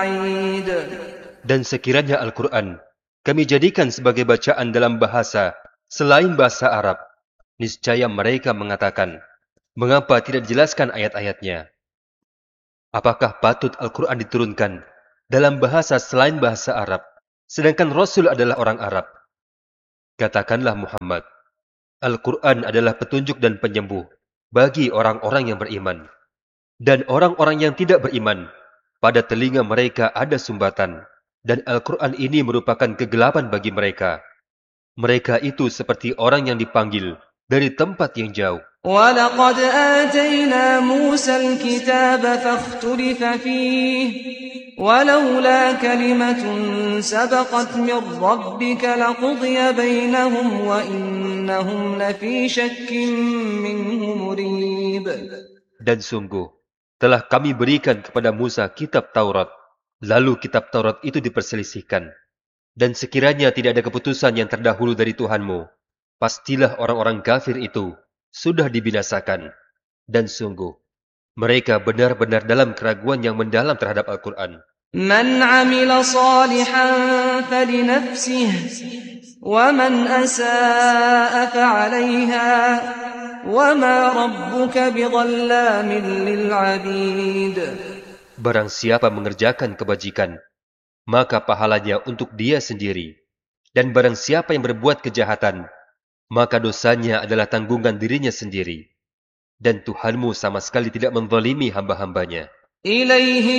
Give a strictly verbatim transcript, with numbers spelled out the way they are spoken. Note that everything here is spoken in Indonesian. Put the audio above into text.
بعيد. Dan sekiranya Al-Quran kami jadikan sebagai bacaan dalam bahasa selain bahasa Arab, niscaya mereka mengatakan, mengapa tidak dijelaskan ayat-ayatnya? Apakah patut Al-Quran diturunkan dalam bahasa selain bahasa Arab, sedangkan Rasul adalah orang Arab? Katakanlah Muhammad, Al-Quran adalah petunjuk dan penyembuh bagi orang-orang yang beriman. Dan orang-orang yang tidak beriman, pada telinga mereka ada sumbatan. Dan Al-Quran ini merupakan kegelapan bagi mereka. Mereka itu seperti orang yang dipanggil dari tempat yang jauh. وَلَقَدْ آتَيْنَا مُوسَى الْكِتَابَ فَاخْتُلِفَ فِيهِ وَلَوْلَا كَلِمَةٌ سَبَقَتْ مِنْ رَبِّكَ لَقُضِيَ بَيْنَهُمْ وَإِنَّهُمْ لَفِي شَكٍّ مِّنْهُ مُرِيبٍ. Dan sungguh, telah kami berikan kepada Musa kitab Taurat. Lalu kitab Taurat itu diperselisihkan. Dan sekiranya tidak ada keputusan yang terdahulu dari Tuhanmu, pastilah orang-orang kafir itu sudah dibinasakan. Dan sungguh, mereka benar-benar dalam keraguan yang mendalam terhadap Al-Quran. مَنْ عَمِلَ صَالِحًا فَلِنَفْسِهِ وَمَنْ أَسَاءَ فَعَلَيْهَا وَمَا رَبُّكَ بِظَلَّامٍ لِلْعَبِيدِ. Barang siapa mengerjakan kebajikan, maka pahalanya untuk dia sendiri. Dan barang siapa yang berbuat kejahatan, maka dosanya adalah tanggungan dirinya sendiri. Dan Tuhanmu sama sekali tidak menzalimi hamba-hambanya. إِلَيْهِ